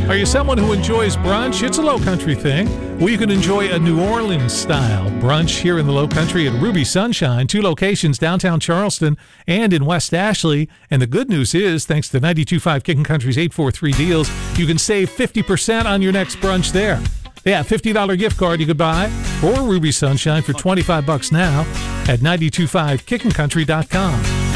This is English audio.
Are you someone who enjoys brunch? It's a Low Country thing. Well, you can enjoy a New Orleans-style brunch here in the Low Country at Ruby Sunshine, 2 locations, downtown Charleston and in West Ashley. And the good news is, thanks to 92.5 Kickin' Country's 843 deals, you can save 50% on your next brunch there. Yeah, $50 gift card you could buy for Ruby Sunshine for $25 now at 925kickincountry.com.